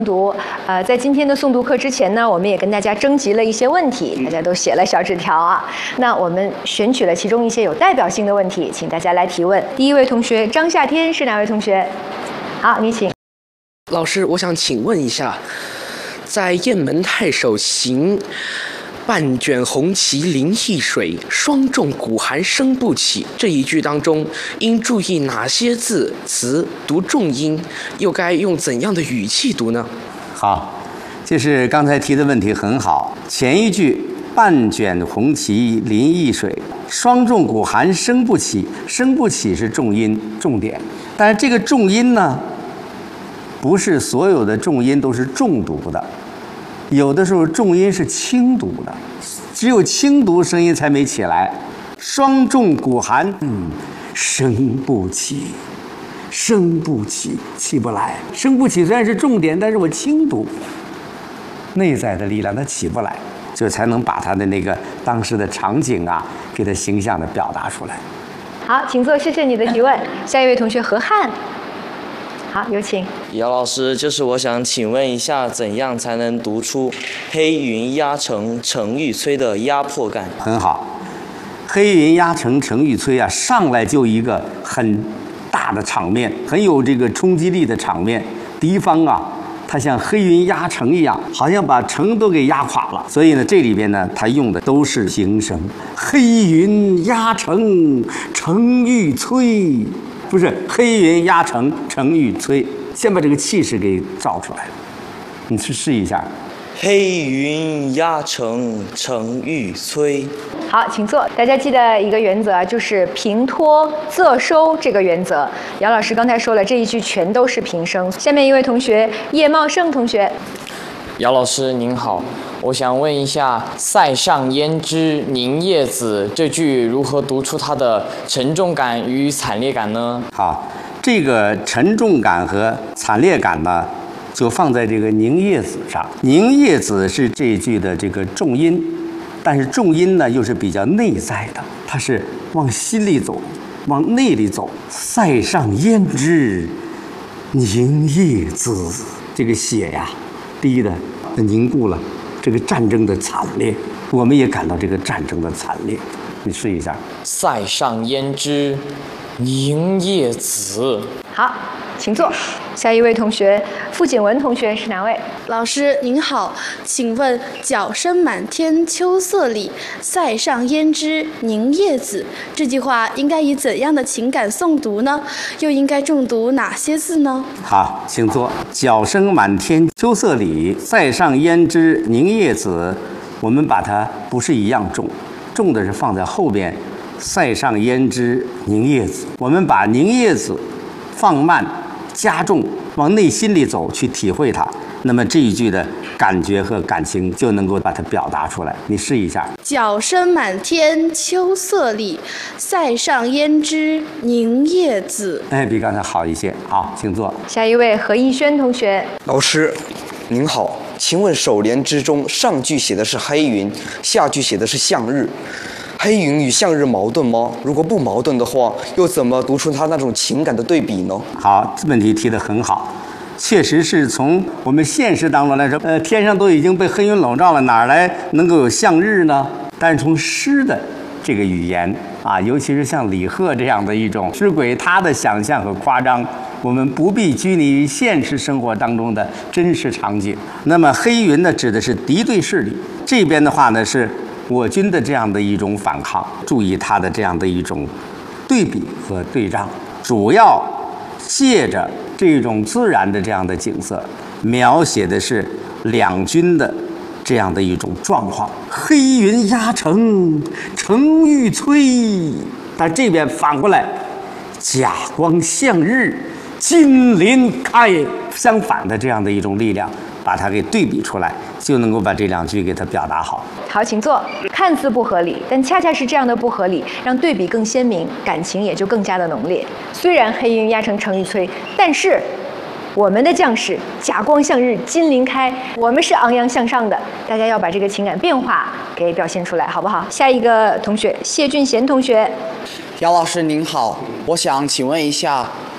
读，在今天的诵读课之前呢，我们也跟大家征集了一些问题，大家都写了小纸条啊。那我们选取了其中一些有代表性的问题，请大家来提问。第一位同学张夏天是哪位同学？好，你请。 老师，我想请问一下，在雁门太守行半卷红旗临易水，霜重鼓寒声不起这一句当中，应注意哪些词读重音，又该用怎样的语气读呢？ 好，就是刚才提的问题很好。前一句半卷红旗临易水，霜重鼓寒声不起，声不起是重音重点，但是这个重音呢，不是所有的重音都是重读的。有的时候重音是轻读的，只有轻读声音才没起来。霜重鼓寒，声不起，声不起，起不来。声不起虽然是重点，但是我轻读，内在的力量它起不来，就才能把它的那个当时的场景啊，给它形象的表达出来。 好，请坐，谢谢你的提问。下一位同学何汉。好，有请。 姚老师，就是我想请问一下，怎样才能读出黑云压城城欲摧的压迫感？ 很好，黑云压城城欲摧啊，上来就一个很大的场面，很有这个冲击力的场面。敌方啊，它像黑云压城一样，好像把城都给压垮了。所以呢，这里边呢，它用的都是形声，黑云压城城欲摧。不是黑云压城城欲摧，先把这个气势给造出来。你去试一下。 黑云压城城欲摧。 好，请坐。大家记得一个原则，就是平托仄收这个原则。姚老师刚才说了，这一句全都是平声。下面一位同学叶茂盛同学。 姚老师您好，我想问一下“塞上焉知宁夜子”这句如何读出它的沉重感与惨烈感呢？ 好，这个沉重感和惨烈感呢，就放在这个宁夜子上。宁夜子是这一句的这个重音，但是重音呢又是比较内在的，它是往心里走，往内里走。塞上焉知宁夜子，这个血呀，滴的凝固了这个战争的惨烈，我们也感到这个战争的惨烈。你试一下。 塞上焉知宁夜子。 好，请坐。下一位同学傅锦文同学是哪位？ 老师您好，请问“角声满天秋色里，塞上焉知宁夜子”这句话应该以怎样的情感诵读呢？又应该重读哪些字呢？ 好，请坐。角声满天秋色里，塞上焉知宁夜子。我们把它不是一样重，重的是放在后边。塞上焉知宁夜子，我们把宁夜子放慢加重，往内心里走，去体会它。那么这一句的感觉和感情就能够把它表达出来。你试一下。 角声满天秋色里，塞上焉知宁夜子。 哎，比刚才好一些。好，请坐。 下一位何逸轩同学。 老师您好，请问首联之中上句写的是黑云，下句写的是向日，黑云与向日矛盾吗？如果不矛盾的话，又怎么读出它那种情感的对比呢？ 好，这问题提得很好，确实是从我们现实当中来说，天上都已经被黑云笼罩了，哪来能够有向日呢？但是从诗的这个语言啊，尤其是像李贺这样的一种诗鬼，他的想象和夸张，我们不必拘泥于现实生活当中的真实场景。那么黑云呢，指的是敌对势力，这边的话呢是我军的这样的一种反抗，注意它的这样的一种对比和对仗，主要借着这种自然的这样的景色，描写的是两军的这样的一种状况。黑云压城城欲摧，但这边反过来，甲光向日金鳞开，相反的这样的一种力量，把它给对比出来，就能够把这两句给它表达好。 好，请坐。看似不合理，但恰恰是这样的不合理，让对比更鲜明，感情也就更加的浓烈。虽然黑云压城城欲摧，但是我们的将士甲光向日金鳞开，我们是昂扬向上的。大家要把这个情感变化给表现出来，好不好？下一个同学谢俊贤同学。 姚老师您好，我想请问一下，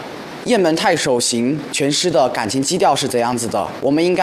雁门太守行》全诗的感情基调是怎样子的？我们应该